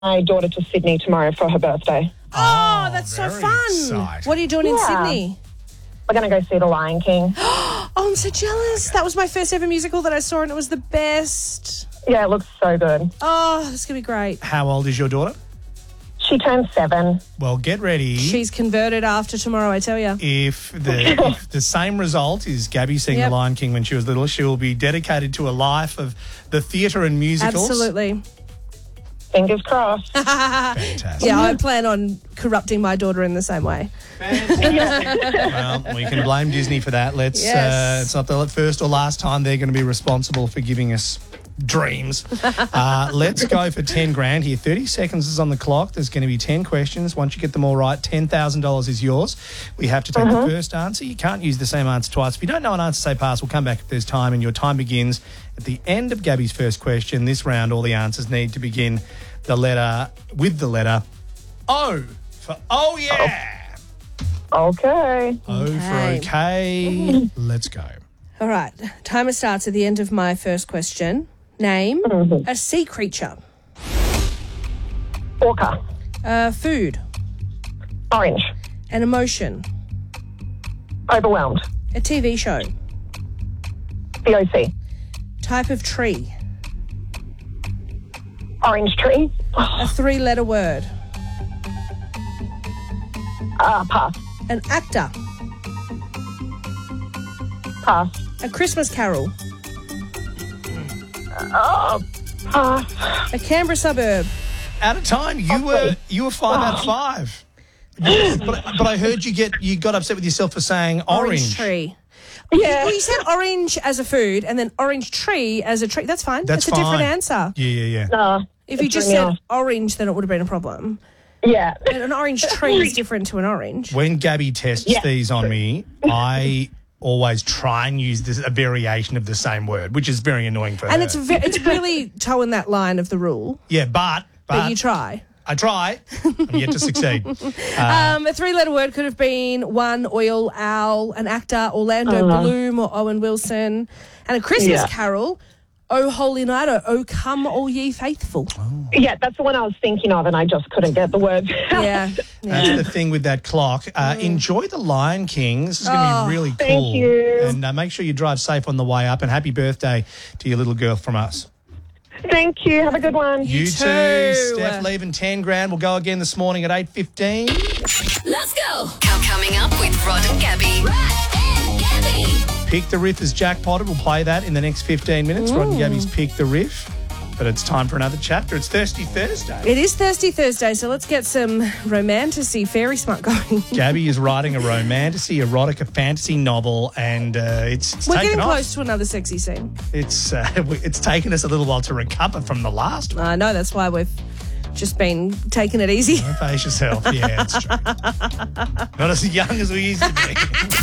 my daughter to Sydney tomorrow for her birthday. Oh, that's so very fun. exciting. What are you doing in Yeah. Sydney? We're going to go see The Lion King. Oh, I'm so jealous. That was my first ever musical that I saw, and it was the best. Yeah, it looks so good. Oh, this is going to be great. How old is your daughter? She turned 7. Well, get ready. She's converted after tomorrow, I tell you. If the same result is Gabby seeing Yep. The Lion King when she was little, she will be dedicated to a life of the theatre and musicals. Absolutely. Fingers crossed. Fantastic. Yeah, I plan on corrupting my daughter in the same way. Well, we can blame Disney for that. Let's. Yes. It's not the first or last time they're going to be responsible for giving us dreams. Let's go for 10 grand here. 30 seconds is on the clock. There's going to be 10 questions. Once you get them all right, $10,000 is yours. We have to take the first answer. You can't use the same answer twice. If you don't know an answer, say pass. We'll come back if there's time, and your time begins at the end of Gabby's first question. This round, all the answers need to begin with the letter O for oh yeah. Okay. O for okay. Let's go. All right. Timer starts at the end of my first question. Name a sea creature. Orca. Food. Orange. An emotion. Overwhelmed. A TV show. The OC. Type of tree. Orange tree. A 3-letter word. Pass. An actor. Pass. A Christmas carol. Pass. A Canberra suburb. Out of time. You were 5 out of 5. But I heard you got upset with yourself for saying orange. tree. Yeah. Well, you said orange as a food and then orange tree as a tree. That's fine. That's a different fine. answer. Yeah. If you just said orange, then it would have been a problem. Yeah. And an orange tree is different to an orange. When Gabby tests these on me, I always try and use a variation of the same word, which is very annoying for her. And it's really toeing that line of the rule. Yeah, but You try. I try. I'm yet to succeed. A 3-letter word could have been one, oil, owl, an actor, Orlando Bloom or Owen Wilson. And a Christmas carol, Oh Holy Night or Oh Come All Ye Faithful. Yeah, that's the one I was thinking of, and I just couldn't get the words. Yeah. That's the thing with that clock. Enjoy The Lion King. This is going to be really cool. Thank you. And make sure you drive safe on the way up. And happy birthday to your little girl from us. Thank you. Have a good one. You too. too. Steph leaving 10 grand. We'll go again this morning at 8:15. Let's go. Coming up with Rod and Gabby. Rod and Gabby. Pick the Riff is jackpotted. We'll play that in the next 15 minutes. Rod and Gabby's Pick the Riff. But it's time for another chapter. It's Thirsty Thursday. It is Thirsty Thursday, so let's get some romantasy fairy smut going. Gabby is writing a romantasy, erotica, fantasy novel, and it's We're taken getting off. close to another sexy scene. It's taken us a little while to recover from the last one. I know, that's why we've just been taking it easy. Don't face yourself. Yeah, it's true. Not as young as we used to be.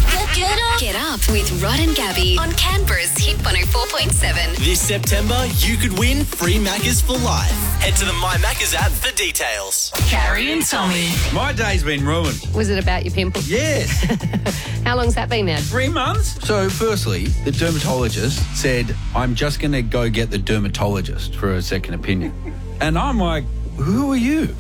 Get up with Rod and Gabby on Canberra's Hit 104.7. This September, you could win free Maccas for life. Head to the My Maccas app for details. Carrie and Tommy. My day's been ruined. Was it about your pimple? Yes. How long's that been now? 3 months. So, firstly, the dermatologist said, I'm just going to go get the dermatologist for a second opinion. And I'm like, who are you?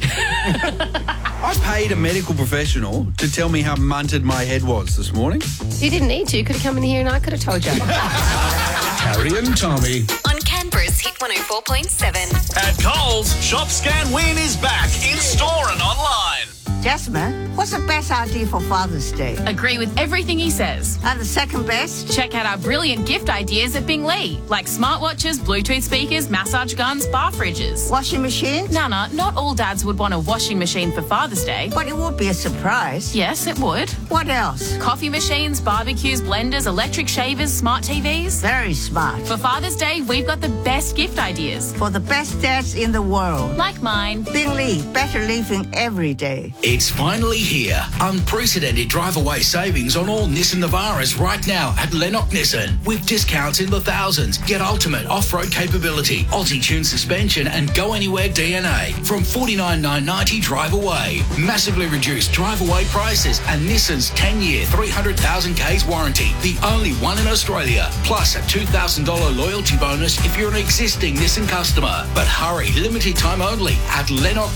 I paid a medical professional to tell me how munted my head was this morning. You didn't need to. You could have come in here and I could have told you. Carrie and Tommy. On Canberra's Hit 104.7. At Coles, Shop Scan Win is back in store and online. Jasmine, what's the best idea for Father's Day? Agree with everything he says. And the second best? Check out our brilliant gift ideas at Bing Lee, like smartwatches, Bluetooth speakers, massage guns, bar fridges. Washing machines? Nana, not all dads would want a washing machine for Father's Day. But it would be a surprise. Yes, it would. What else? Coffee machines, barbecues, blenders, electric shavers, smart TVs. Very smart. For Father's Day, we've got the best gift ideas. For the best dads in the world. Like mine. Bing Lee, better living every day. It's finally here. Unprecedented drive-away savings on all Nissan Navaras right now at Lennox Nissan. With discounts in the thousands. Get ultimate off-road capability, Aussie-tuned suspension and Go Anywhere DNA from $49,990 drive away. Massively reduced drive-away prices and Nissan's 10-year, 300,000 Ks warranty. The only one in Australia. Plus a $2,000 loyalty bonus if you're an existing Nissan customer. But hurry, limited time only at Lennox